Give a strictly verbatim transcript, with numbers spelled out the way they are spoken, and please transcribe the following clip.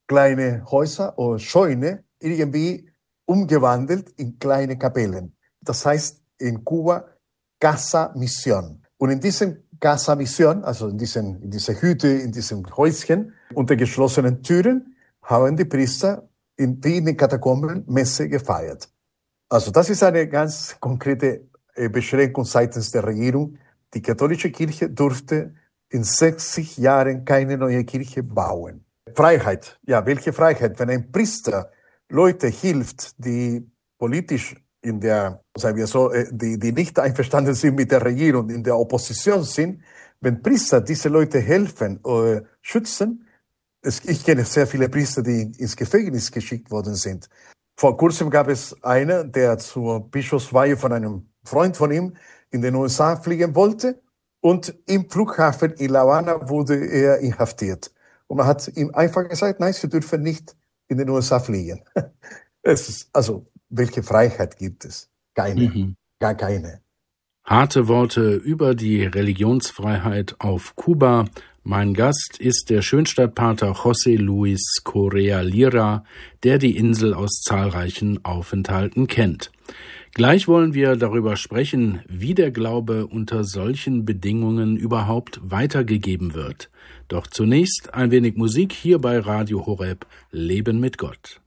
kleine Häuser oder Scheune irgendwie umgewandelt in kleine Kapellen. Das heißt in Kuba Casa Mission. Und in diesem Casa Mission, also in, diesen, in dieser Hütte, in diesem Häuschen, unter geschlossenen Türen, haben die Priester in, wie in den Katakomben Messe gefeiert. Also das ist eine ganz konkrete äh, Beschränkung seitens der Regierung. Die katholische Kirche durfte in sechzig Jahren keine neue Kirche bauen. Freiheit, ja, welche Freiheit? Wenn ein Priester Leute hilft, die politisch in der, sagen wir so, die, die nicht einverstanden sind mit der Regierung, in der Opposition sind, wenn Priester diese Leute helfen oder schützen, es, ich kenne sehr viele Priester, die ins Gefängnis geschickt worden sind. Vor kurzem gab es einen, der zur Bischofsweihe von einem Freund von ihm in den U S A fliegen wollte und im Flughafen in La Habana wurde er inhaftiert. Und man hat ihm einfach gesagt, nein, Sie dürfen nicht in den U S A fliegen. Es ist, also, welche Freiheit gibt es? Keine, Mhm. gar keine. Harte Worte über die Religionsfreiheit auf Kuba. Mein Gast ist der Schönstadtpater José Luis Correa Lira, der die Insel aus zahlreichen Aufenthalten kennt. Gleich wollen wir darüber sprechen, wie der Glaube unter solchen Bedingungen überhaupt weitergegeben wird. Doch zunächst ein wenig Musik hier bei Radio Horeb, Leben mit Gott.